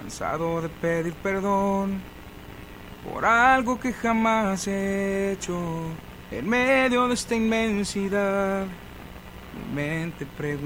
cansado de pedir perdón por algo que jamás he hecho. En medio de esta inmensidad, mi mente pregunta